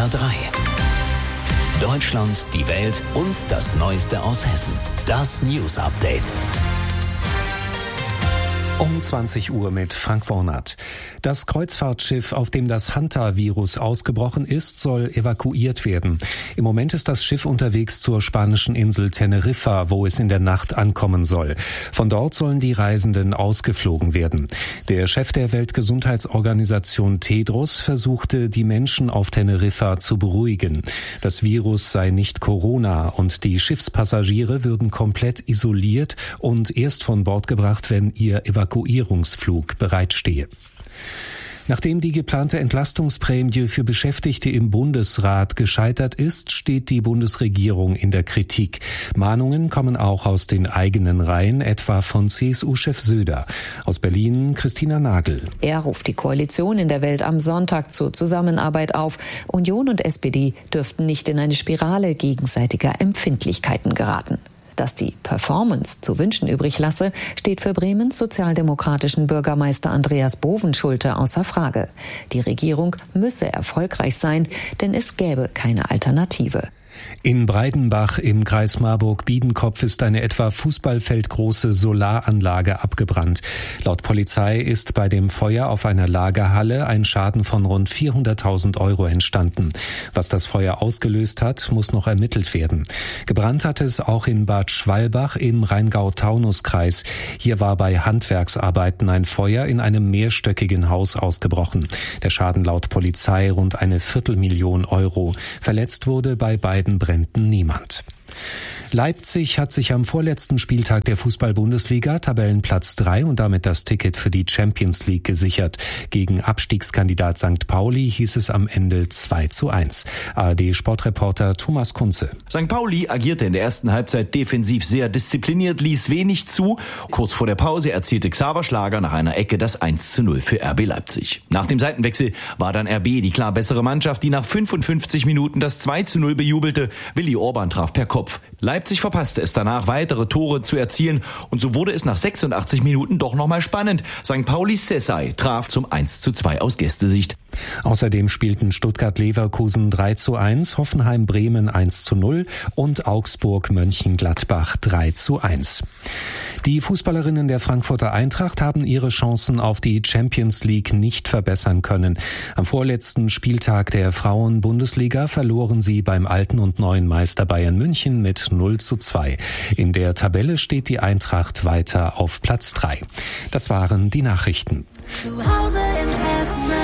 HR3. Deutschland, die Welt und das Neueste aus Hessen. Das News Update. Um 20 Uhr mit Frank Wornert. Das Kreuzfahrtschiff, auf dem das Hantavirus ausgebrochen ist, soll evakuiert werden. Im Moment ist das Schiff unterwegs zur spanischen Insel Teneriffa, wo es in der Nacht ankommen soll. Von dort sollen die Reisenden ausgeflogen werden. Der Chef der Weltgesundheitsorganisation Tedros versuchte, die Menschen auf Teneriffa zu beruhigen. Das Virus sei nicht Corona und die Schiffspassagiere würden komplett isoliert und erst von Bord gebracht, wenn ihr Evakuierungsflug bereitstehe. Nachdem die geplante Entlastungsprämie für Beschäftigte im Bundesrat gescheitert ist, steht die Bundesregierung in der Kritik. Mahnungen kommen auch aus den eigenen Reihen, etwa von CSU-Chef Söder. Aus Berlin Christina Nagel. Er ruft die Koalition in der Welt am Sonntag zur Zusammenarbeit auf. Union und SPD dürften nicht in eine Spirale gegenseitiger Empfindlichkeiten geraten. Dass die Performance zu wünschen übrig lasse, steht für Bremens sozialdemokratischen Bürgermeister Andreas Bovenschulte außer Frage. Die Regierung müsse erfolgreich sein, denn es gäbe keine Alternative. In Breidenbach im Kreis Marburg-Biedenkopf ist eine etwa fußballfeldgroße Solaranlage abgebrannt. Laut Polizei ist bei dem Feuer auf einer Lagerhalle ein Schaden von rund 400.000 € entstanden. Was das Feuer ausgelöst hat, muss noch ermittelt werden. Gebrannt hat es auch in Bad Schwalbach im Rheingau-Taunus-Kreis. Hier war bei Handwerksarbeiten ein Feuer in einem mehrstöckigen Haus ausgebrochen. Der Schaden laut Polizei rund 250.000 €. Verletzt wurde bei beiden Bränden niemand. Leipzig hat sich am vorletzten Spieltag der Fußball-Bundesliga Tabellenplatz 3 und damit das Ticket für die Champions League gesichert. Gegen Abstiegskandidat St. Pauli hieß es am Ende 2:1. ARD-Sportreporter Thomas Kunze. St. Pauli agierte in der ersten Halbzeit defensiv sehr diszipliniert, ließ wenig zu. Kurz vor der Pause erzielte Xaver Schlager nach einer Ecke das 1:0 für RB Leipzig. Nach dem Seitenwechsel war dann RB die klar bessere Mannschaft, die nach 55 Minuten das 2:0 bejubelte. Willi Orban traf per Kopf. Leipzig verpasste es danach, weitere Tore zu erzielen und so wurde es nach 86 Minuten doch nochmal spannend. St. Paulis Sessay traf zum 1:2 aus Gästesicht. Außerdem spielten Stuttgart-Leverkusen 3:1, Hoffenheim-Bremen 1:0 und Augsburg-Mönchengladbach 3:1. Die Fußballerinnen der Frankfurter Eintracht haben ihre Chancen auf die Champions League nicht verbessern können. Am vorletzten Spieltag der Frauen-Bundesliga verloren sie beim alten und neuen Meister Bayern München mit 0:2. In der Tabelle steht die Eintracht weiter auf Platz 3. Das waren die Nachrichten. Zu Hause in Hessen.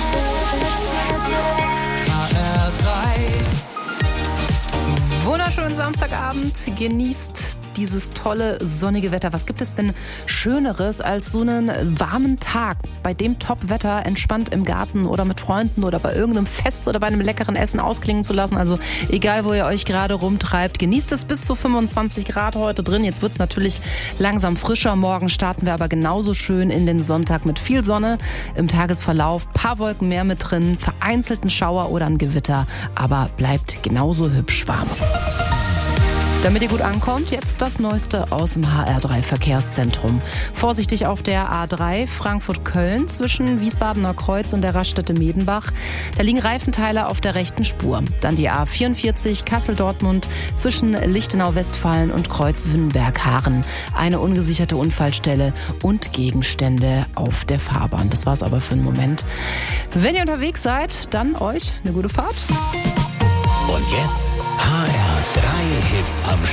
Wunderschönen Samstagabend, genießt dieses tolle sonnige Wetter. Was gibt es denn Schöneres als so einen warmen Tag, bei dem Top-Wetter entspannt im Garten oder mit Freunden oder bei irgendeinem Fest oder bei einem leckeren Essen ausklingen zu lassen? Also egal, wo ihr euch gerade rumtreibt, genießt es bis zu 25 Grad heute drin. Jetzt wird es natürlich langsam frischer. Morgen starten wir aber genauso schön in den Sonntag mit viel Sonne. Im Tagesverlauf paar Wolken mehr mit drin, vereinzelten Schauer oder ein Gewitter, aber bleibt genauso hübsch warm. Damit ihr gut ankommt, jetzt das Neueste aus dem HR3 Verkehrszentrum. Vorsichtig auf der A3 Frankfurt-Köln zwischen Wiesbadener Kreuz und der Raststätte Medenbach. Da liegen Reifenteile auf der rechten Spur. Dann die A44 Kassel-Dortmund zwischen Lichtenau-Westfalen und Kreuz-Wünnberg-Haaren. Eine ungesicherte Unfallstelle und Gegenstände auf der Fahrbahn. Das war's aber für einen Moment. Wenn ihr unterwegs seid, dann euch eine gute Fahrt. Und jetzt HR3 Hits am